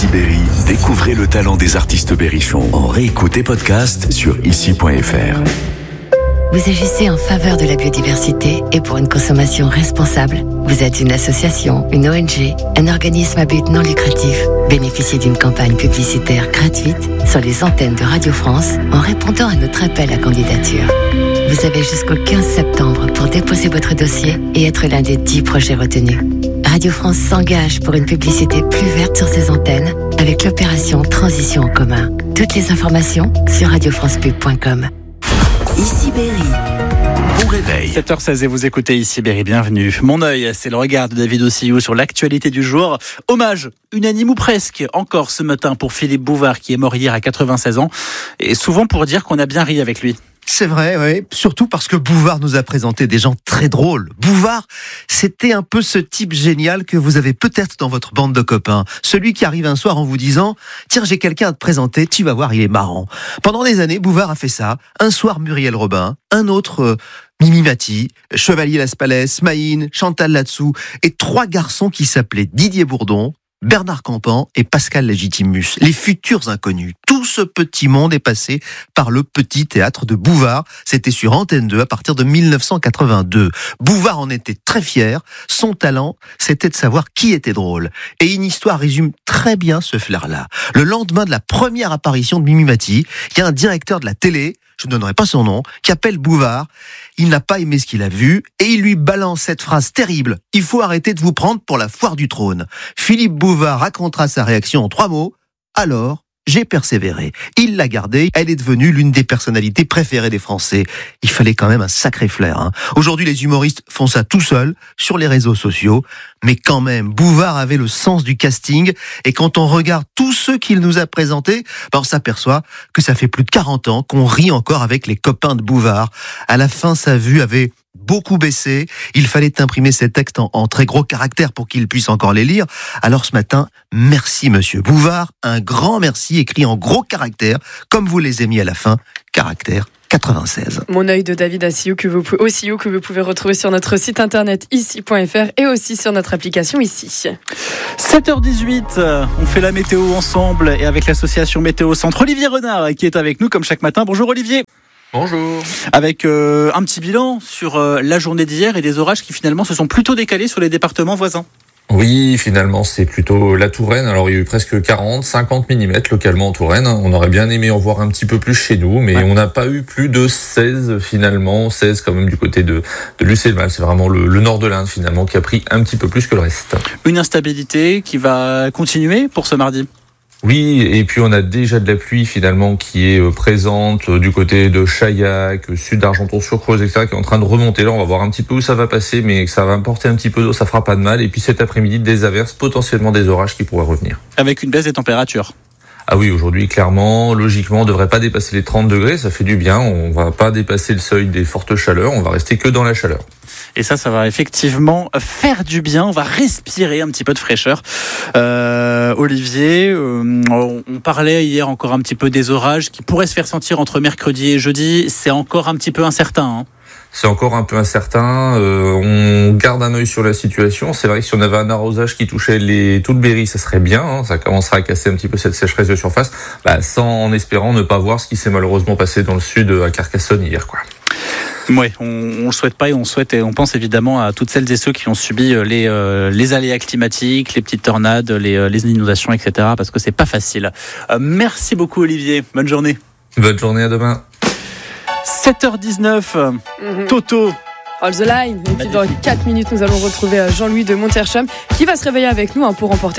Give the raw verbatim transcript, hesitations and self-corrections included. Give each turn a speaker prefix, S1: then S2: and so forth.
S1: Ici Berry, découvrez le talent des artistes berrichons en réécoute et podcast sur ici point f r.
S2: Vous agissez en faveur de la biodiversité et pour une consommation responsable. Vous êtes une association, une O N G, un organisme à but non lucratif. Bénéficiez d'une campagne publicitaire gratuite sur les antennes de Radio France en répondant à notre appel à candidature. Vous avez jusqu'au quinze septembre pour déposer votre dossier et être l'un des dix projets retenus. Radio France s'engage pour une publicité plus verte sur ses antennes avec l'opération Transition en commun. Toutes les informations sur radio france pub point com. Ici Berry.
S1: Bon réveil.
S3: sept heures seize et vous écoutez Ici Berry, bienvenue. Mon œil, c'est le regard de David Ossillou sur l'actualité du jour. Hommage, unanime ou presque, encore ce matin pour Philippe Bouvard qui est mort hier à quatre-vingt-seize ans. Et souvent pour dire qu'on a bien ri avec lui.
S4: C'est vrai, oui. Surtout parce que Bouvard nous a présenté des gens très drôles. Bouvard, c'était un peu ce type génial que vous avez peut-être dans votre bande de copains. Celui qui arrive un soir en vous disant « Tiens, j'ai quelqu'un à te présenter, tu vas voir, il est marrant ». Pendant des années, Bouvard a fait ça. Un soir, Muriel Robin, un autre... Euh, Mimi Mati, Chevalier Las Palais, Maïn, Chantal Latsou et trois garçons qui s'appelaient Didier Bourdon, Bernard Campan et Pascal Légitimus, les futurs inconnus. Tout ce petit monde est passé par le petit théâtre de Bouvard. C'était sur Antenne deux à partir de dix-neuf cent quatre-vingt-deux. Bouvard en était très fier. Son talent, c'était de savoir qui était drôle. Et une histoire résume très bien ce flair-là. Le lendemain de la première apparition de Mimi Mati, il y a un directeur de la télé, je ne donnerai pas son nom, qui appelle Bouvard. Il n'a pas aimé ce qu'il a vu et il lui balance cette phrase terrible. Il faut arrêter de vous prendre pour la foire du trône. Philippe Bouvard racontera sa réaction en trois mots. Alors, j'ai persévéré. Il l'a gardée. Elle est devenue l'une des personnalités préférées des Français. Il fallait quand même un sacré flair. Hein. Aujourd'hui, les humoristes font ça tout seuls sur les réseaux sociaux. Mais quand même, Bouvard avait le sens du casting. Et quand on regarde tous ceux qu'il nous a présentés, ben on s'aperçoit que ça fait plus de quarante ans qu'on rit encore avec les copains de Bouvard. À la fin, sa vue avait beaucoup baissé. Il fallait imprimer ces textes en, en très gros caractères pour qu'il puisse encore les lire. Alors ce matin, merci Monsieur Bouvard. Un grand merci écrit en gros caractères, comme vous les avez mis à la fin, caractère quatre-vingt-seize.
S5: Mon œil de David Ossillou que vous pouvez, Ossillou que vous pouvez retrouver sur notre site internet ici point f r et aussi sur notre application ici.
S3: sept heures dix-huit, on fait la météo ensemble et avec l'association Météo Centre, Olivier Renard qui est avec nous comme chaque matin. Bonjour Olivier.
S6: Bonjour. Avec
S3: euh, un petit bilan sur euh, la journée d'hier et des orages qui finalement se sont plutôt décalés sur les départements voisins.
S6: Oui, finalement, c'est plutôt la Touraine. Alors, il y a eu presque quarante, cinquante millimètres localement en Touraine. On aurait bien aimé en voir un petit peu plus chez nous, mais ouais. On n'a pas eu plus de seize finalement. seize quand même du côté de, de Lucé-le-Mal. C'est vraiment le, le nord de l'Inde finalement qui a pris un petit peu plus que le reste. Une instabilité qui va continuer pour ce mardi. Oui, et puis on a déjà de la pluie finalement qui est présente du côté de Chaillac, sud d'Argenton-sur-Creuse, et cetera, qui est en train de remonter. Là, on va voir un petit peu où ça va passer, mais ça va apporter un petit peu d'eau, ça fera pas de mal. Et puis cet après-midi, des averses, potentiellement des orages qui pourraient revenir. Avec une baisse des températures. Ah oui, aujourd'hui, clairement, logiquement, on devrait pas dépasser les trente degrés, ça fait du bien. On va pas dépasser le seuil des fortes chaleurs, on va rester que dans la chaleur. Et ça, ça va effectivement faire du bien. On va respirer un petit peu de fraîcheur. Euh, Olivier, euh, on parlait hier encore un petit peu des orages qui pourraient se faire sentir entre mercredi et jeudi. C'est encore un petit peu incertain, hein. C'est encore un peu incertain. Euh, on garde un œil sur la situation. C'est vrai que si on avait un arrosage qui touchait les tout le Berry, ça serait bien. Hein. Ça commencera à casser un petit peu cette sécheresse de surface, bah, sans en espérant ne pas voir ce qui s'est malheureusement passé dans le sud à Carcassonne hier, quoi. Oui, on, on le souhaite pas et on souhaite et on pense évidemment à toutes celles et ceux qui ont subi les euh, les aléas climatiques, les petites tornades, les les inondations, et cetera. Parce que c'est pas facile. Euh, merci beaucoup Olivier. Bonne journée. Bonne journée, à demain. sept heures dix-neuf, mmh. Toto.
S5: Hold the line. Et puis dans quatre minutes, nous allons retrouver Jean-Louis de Montercham qui va se réveiller avec nous hein, pour remporter